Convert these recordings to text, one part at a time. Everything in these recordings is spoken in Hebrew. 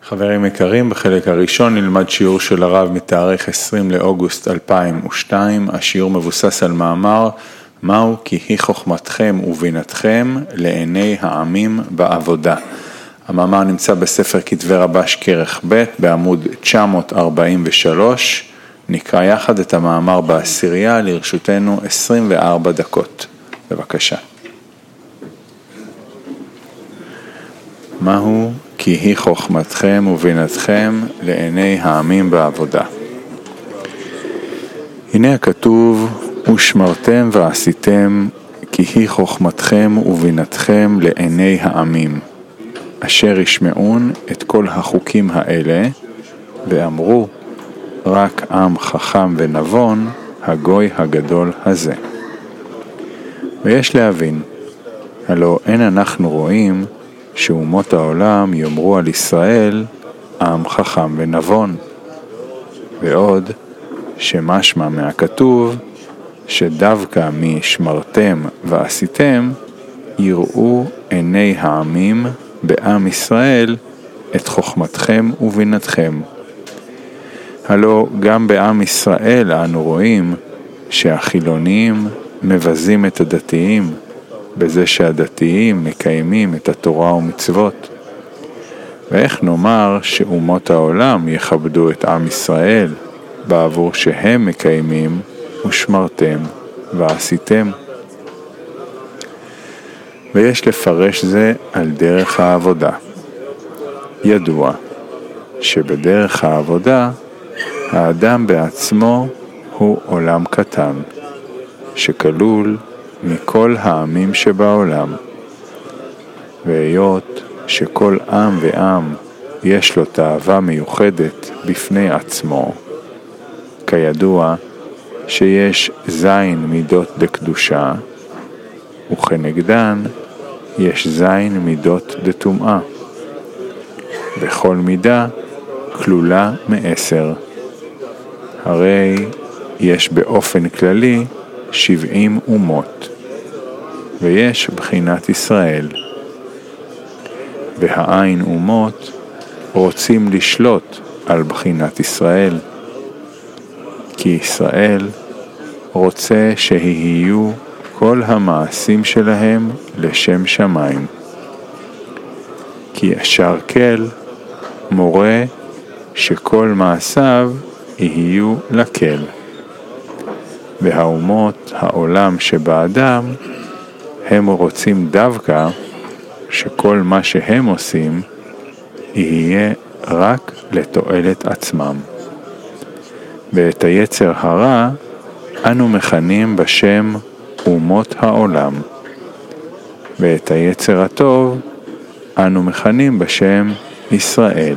חברים יקרים, בחלק הראשון נלמד שיעור של הרב מתאריך 20 לאוגוסט 2002. השיעור מבוסס על מאמר מהו כי היא חוכמתכם ובינתכם לעיני העמים בעבודה. המאמר נמצא בספר כתבי רבש כרך ב' בעמוד 943. נקרא יחד את המאמר בעשירייה, לרשותנו 24 דקות. בבקשה. מהו כי היא חוכמתכם ובינתכם לעיני העמים בעבודה. הנה הכתוב, ושמרתם ועשיתם כי היא חוכמתכם ובינתכם לעיני העמים, אשר ישמעון את כל החוקים האלה, ואמרו, רק עם חכם ונבון, הגוי הגדול הזה. ויש להבין, הלא אין אנחנו רואים, שאומות העולם יאמרו על ישראל עם חכם ונבון, ועוד שמשמע מהכתוב שדווקא משמרתם ועשיתם יראו עיני העמים בעם ישראל את חוכמתכם ובינתכם. הלא גם בעם ישראל אנו רואים שהחילונים מבזים את הדתיים בזה שהדתיים מקיימים את התורה ומצוות. ואיך נאמר שאומות העולם יכבדו את עם ישראל בעבור שהם מקיימים ושמרתם ועשיתם? ויש לפרש זה על דרך העבודה. ידוע שבדרך העבודה האדם בעצמו הוא עולם קטן שכלול מכל העמים שבעולם, והיות שכל עם ועם יש לו תאווה מיוחדת בפני עצמו, כידוע שיש זין מידות דקדושה, וכנגדן יש זין מידות דטומאה, וכל מידה כלולה מ10. הרי יש באופן כללי 70 אומות, ויש בחינת ישראל. והעין אומות רוצים לשלוט על בחינת ישראל, כי ישראל רוצה שיהיו כל המעשים שלהם לשם שמיים. כי אשר כל מורה שכל מעשיו יהיו לכל. והאומות העולם שבאדם הם רוצים דווקא שכל מה שהם עושים יהיה רק לתועלת עצמם. ואת היצר הרע אנו מכנים בשם אומות העולם, ואת היצר הטוב אנו מכנים בשם ישראל.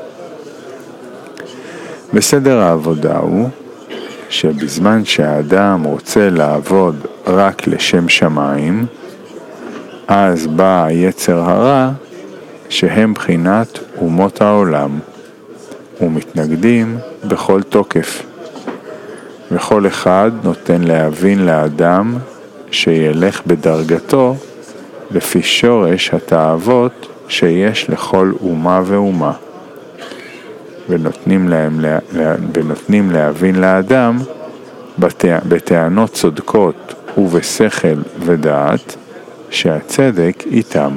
בסדר העבודה הוא שבזמן שהאדם רוצה לעבוד רק לשם שמיים, אז בא היצר הרע שהם בחינת אומות העולם, ומתנגדים בכל תוקף. וכל אחד נותן להבין לאדם שילך בדרגתו לפי שורש התאוות שיש לכל אומה ואומה. ונותנים להבין לאדם בטענות צודקות ובשכל ודעת שהצדק איתם.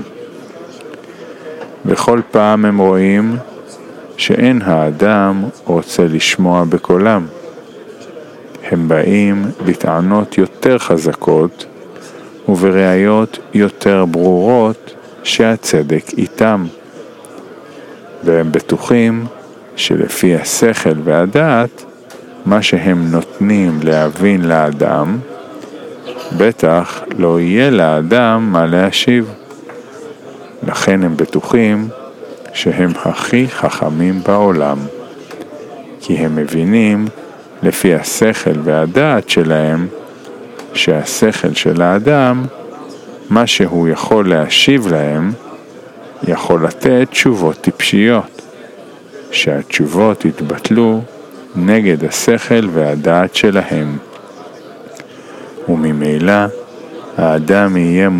וכל פעם הם רואים שאין האדם רוצה לשמוע בקולם. הם באים בטענות יותר חזקות ובראיות יותר ברורות שהצדק איתם. והם בטוחים שלפי השכל והדעת, מה שהם נותנים להבין לאדם, בטח לא יהיה לאדם מה להשיב. לכן הם בטוחים שהם הכי חכמים בעולם, כי הם מבינים לפי השכל והדעת שלהם, שהשכל של האדם, מה שהוא יכול להשיב להם, יכול לתת תשובות טיפשיות, שהתשובות יתבטלו נגד השכל והדעת שלהם. וממילא האדם יהיה